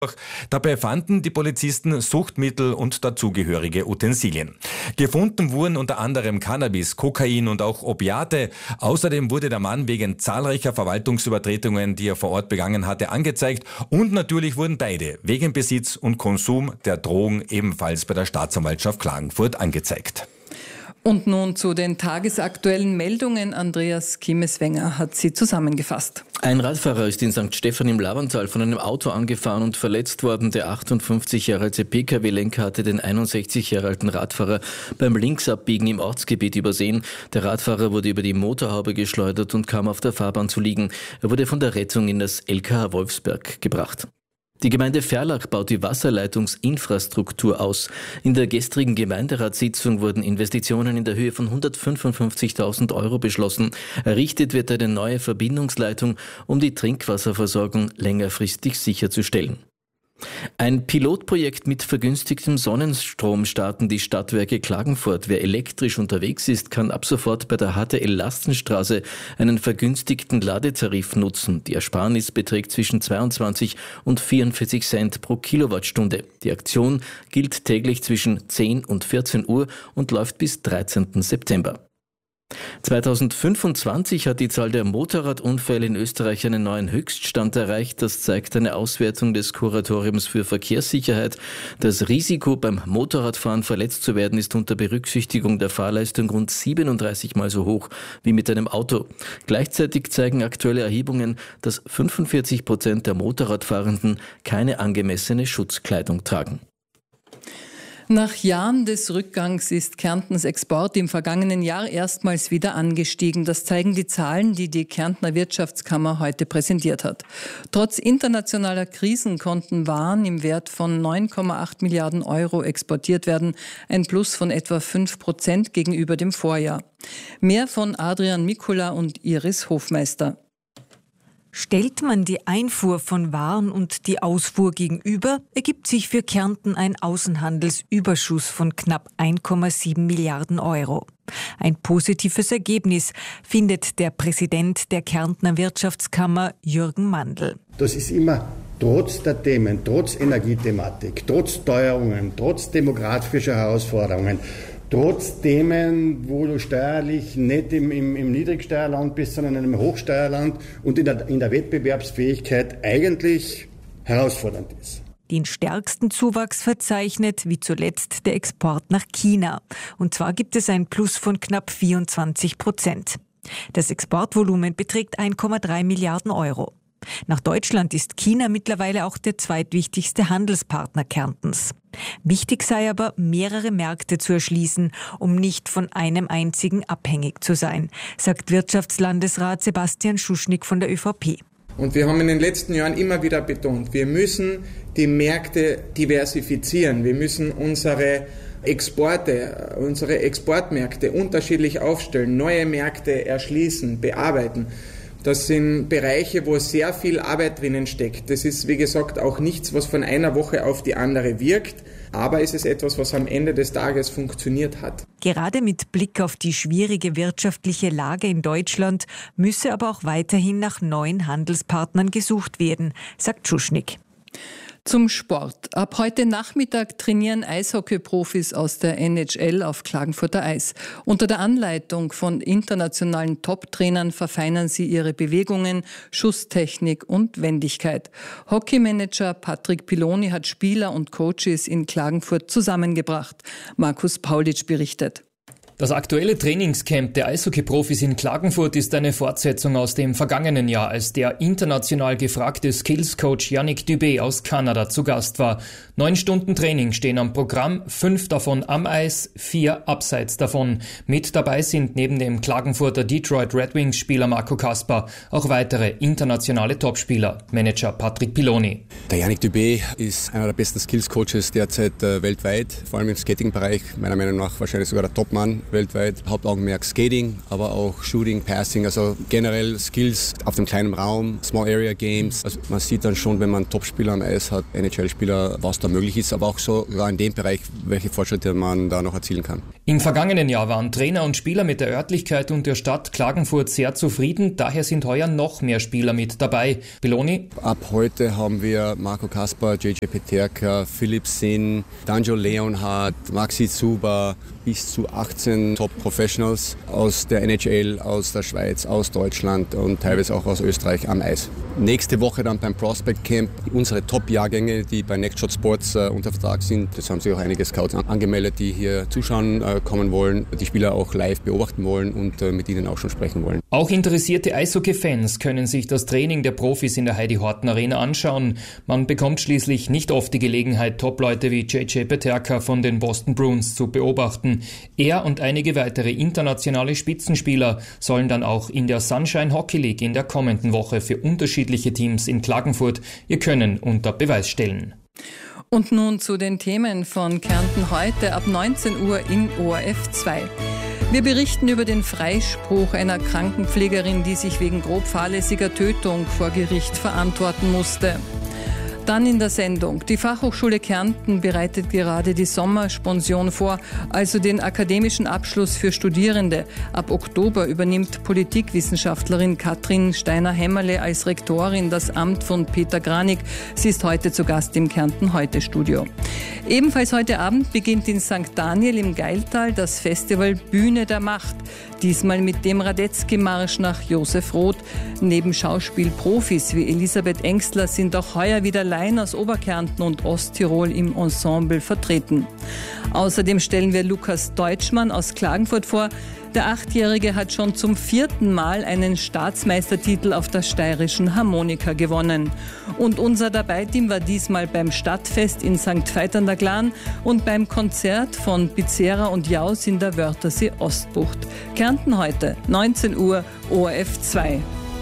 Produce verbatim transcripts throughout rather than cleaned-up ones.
Dabei fanden die Polizisten Suchtmittel und dazugehörige Utensilien. Gefunden wurden unter anderem Cannabis, Kokain und auch Opiate. Außerdem wurde der Mann wegen zahlreicher Verwaltungsübertretungen, die er vor Ort begangen hatte, angezeigt. Und natürlich wurden beide wegen Besitz und Konsum der Drogen ebenfalls bei der Staatsanwaltschaft Klagenfurt angezeigt. Und nun zu den tagesaktuellen Meldungen. Andreas Kiemeswenger hat sie zusammengefasst. Ein Radfahrer ist in Sankt Stephan im Lavantal von einem Auto angefahren und verletzt worden. Der achtundfünfzig Jahre alte P K W-Lenker hatte den einundsechzig Jahre alten Radfahrer beim Linksabbiegen im Ortsgebiet übersehen. Der Radfahrer wurde über die Motorhaube geschleudert und kam auf der Fahrbahn zu liegen. Er wurde von der Rettung in das L K H Wolfsberg gebracht. Die Gemeinde Ferlach baut die Wasserleitungsinfrastruktur aus. In der gestrigen Gemeinderatssitzung wurden Investitionen in der Höhe von hundertfünfundfünfzigtausend Euro beschlossen. Errichtet wird eine neue Verbindungsleitung, um die Trinkwasserversorgung längerfristig sicherzustellen. Ein Pilotprojekt mit vergünstigtem Sonnenstrom starten die Stadtwerke Klagenfurt. Wer elektrisch unterwegs ist, kann ab sofort bei der H T L Lastenstraße einen vergünstigten Ladetarif nutzen. Die Ersparnis beträgt zwischen zweiundzwanzig und vierundvierzig Cent pro Kilowattstunde. Die Aktion gilt täglich zwischen zehn und vierzehn Uhr und läuft bis dreizehnten September. zweitausendfünfundzwanzig hat die Zahl der Motorradunfälle in Österreich einen neuen Höchststand erreicht. Das zeigt eine Auswertung des Kuratoriums für Verkehrssicherheit. Das Risiko beim Motorradfahren verletzt zu werden ist unter Berücksichtigung der Fahrleistung rund siebenunddreißig Mal so hoch wie mit einem Auto. Gleichzeitig zeigen aktuelle Erhebungen, dass fünfundvierzig Prozent der Motorradfahrenden keine angemessene Schutzkleidung tragen. Nach Jahren des Rückgangs ist Kärntens Export im vergangenen Jahr erstmals wieder angestiegen. Das zeigen die Zahlen, die die Kärntner Wirtschaftskammer heute präsentiert hat. Trotz internationaler Krisen konnten Waren im Wert von neun Komma acht Milliarden Euro exportiert werden, ein Plus von etwa fünf Prozent gegenüber dem Vorjahr. Mehr von Adrian Mikula und Iris Hofmeister. Stellt man die Einfuhr von Waren und die Ausfuhr gegenüber, ergibt sich für Kärnten ein Außenhandelsüberschuss von knapp ein Komma sieben Milliarden Euro. Ein positives Ergebnis, findet der Präsident der Kärntner Wirtschaftskammer Jürgen Mandl. Das ist immer trotz der Themen, trotz Energiethematik, trotz Teuerungen, trotz demografischer Herausforderungen, trotz Themen, wo du steuerlich nicht im, im, im Niedrigsteuerland bist, sondern in einem Hochsteuerland und in der, in der Wettbewerbsfähigkeit eigentlich herausfordernd ist. Den stärksten Zuwachs verzeichnet, wie zuletzt, der Export nach China. Und zwar gibt es ein Plus von knapp vierundzwanzig Prozent. Das Exportvolumen beträgt ein Komma drei Milliarden Euro. Nach Deutschland ist China mittlerweile auch der zweitwichtigste Handelspartner Kärntens. Wichtig sei aber, mehrere Märkte zu erschließen, um nicht von einem einzigen abhängig zu sein, sagt Wirtschaftslandesrat Sebastian Schuschnigg von der ÖVP. Und wir haben in den letzten Jahren immer wieder betont, wir müssen die Märkte diversifizieren. Wir müssen unsere Exporte, unsere Exportmärkte unterschiedlich aufstellen, neue Märkte erschließen, bearbeiten. Das sind Bereiche, wo sehr viel Arbeit drinnen steckt. Das ist, wie gesagt, auch nichts, was von einer Woche auf die andere wirkt. Aber es ist etwas, was am Ende des Tages funktioniert hat. Gerade mit Blick auf die schwierige wirtschaftliche Lage in Deutschland müsse aber auch weiterhin nach neuen Handelspartnern gesucht werden, sagt Schuschnigg. Zum Sport. Ab heute Nachmittag trainieren Eishockey-Profis aus der N H L auf Klagenfurter Eis. Unter der Anleitung von internationalen Top-Trainern verfeinern sie ihre Bewegungen, Schusstechnik und Wendigkeit. Hockeymanager Patrick Piloni hat Spieler und Coaches in Klagenfurt zusammengebracht. Markus Paulitsch berichtet. Das aktuelle Trainingscamp der Eishockey-Profis in Klagenfurt ist eine Fortsetzung aus dem vergangenen Jahr, als der international gefragte Skills-Coach Yannick Dubé aus Kanada zu Gast war. Neun Stunden Training stehen am Programm, fünf davon am Eis, vier abseits davon. Mit dabei sind neben dem Klagenfurter Detroit Red Wings-Spieler Marco Kasper auch weitere internationale Topspieler, Manager Patrick Piloni. Der Yannick Dubé ist einer der besten Skills-Coaches derzeit äh, weltweit, vor allem im Skating-Bereich, meiner Meinung nach wahrscheinlich sogar der Topmann. weltweit. Hauptaugenmerk Skating, aber auch Shooting, Passing, also generell Skills auf dem kleinen Raum, Small Area Games. Also man sieht dann schon, wenn man Topspieler am Eis hat, N H L-Spieler, was da möglich ist, aber auch sogar in dem Bereich, welche Fortschritte man da noch erzielen kann. Im vergangenen Jahr waren Trainer und Spieler mit der Örtlichkeit und der Stadt Klagenfurt sehr zufrieden, daher sind heuer noch mehr Spieler mit dabei. Beloni? Ab heute haben wir Marco Kasper, J J Peterka, Philipp Sinn, Danjo Leonhardt, Maxi Zuba, bis zu achtzehn Top-Professionals aus der N H L, aus der Schweiz, aus Deutschland und teilweise auch aus Österreich am Eis. Nächste Woche dann beim Prospect Camp unsere Top-Jahrgänge, die bei Next Shot Sports äh, unter Vertrag sind. Das haben sich auch einige Scouts angemeldet, die hier zuschauen äh, kommen wollen, die Spieler auch live beobachten wollen und äh, mit ihnen auch schon sprechen wollen. Auch interessierte Eishockey-Fans können sich das Training der Profis in der Heidi Horten Arena anschauen. Man bekommt schließlich nicht oft die Gelegenheit, Top-Leute wie J J Peterka von den Boston Bruins zu beobachten. Er und einige weitere internationale Spitzenspieler sollen dann auch in der Sunshine Hockey League in der kommenden Woche für unterschiedliche Teams in Klagenfurt ihr Können unter Beweis stellen. Und nun zu den Themen von Kärnten heute ab neunzehn Uhr in O R F zwei. Wir berichten über den Freispruch einer Krankenpflegerin, die sich wegen grob fahrlässiger Tötung vor Gericht verantworten musste. Dann in der Sendung. Die Fachhochschule Kärnten bereitet gerade die Sommersponsion vor, also den akademischen Abschluss für Studierende. Ab Oktober übernimmt Politikwissenschaftlerin Katrin Steiner-Hämmerle als Rektorin das Amt von Peter Granig. Sie ist heute zu Gast im Kärnten-Heute-Studio. Ebenfalls heute Abend beginnt in Sankt Daniel im Geiltal das Festival Bühne der Macht. Diesmal mit dem Radetzky-Marsch nach Josef Roth. Neben Schauspielprofis wie Elisabeth Engstler sind auch heuer wieder Laien aus Oberkärnten und Osttirol im Ensemble vertreten. Außerdem stellen wir Lukas Deutschmann aus Klagenfurt vor. Der Achtjährige hat schon zum vierten Mal einen Staatsmeistertitel auf der steirischen Harmonika gewonnen. Und unser Dabei-Team war diesmal beim Stadtfest in Sankt Veit an der Glan und beim Konzert von Pizzera und Jaus in der Wörthersee Ostbucht. Kärnten heute, neunzehn Uhr, O R F zwei.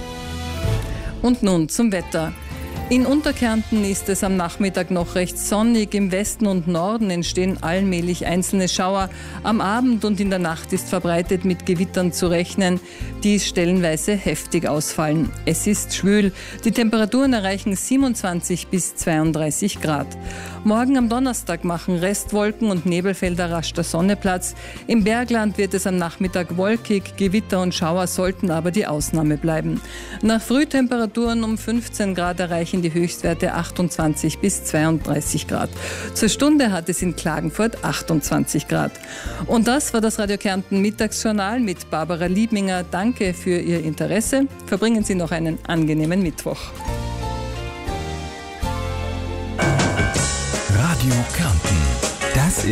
Und nun zum Wetter. In Unterkärnten ist es am Nachmittag noch recht sonnig. Im Westen und Norden entstehen allmählich einzelne Schauer. Am Abend und in der Nacht ist verbreitet mit Gewittern zu rechnen, die stellenweise heftig ausfallen. Es ist schwül. Die Temperaturen erreichen siebenundzwanzig bis zweiunddreißig Grad. Morgen am Donnerstag machen Restwolken und Nebelfelder rasch der Sonne Platz. Im Bergland wird es am Nachmittag wolkig. Gewitter und Schauer sollten aber die Ausnahme bleiben. Nach Frühtemperaturen um fünfzehn Grad erreichen die Höchstwerte achtundzwanzig bis zweiunddreißig Grad. Zur Stunde hat es in Klagenfurt achtundzwanzig Grad. Und das war das Radio Kärnten Mittagsjournal mit Barbara Liebminger. Danke für Ihr Interesse. Verbringen Sie noch einen angenehmen Mittwoch. Radio Kärnten. Das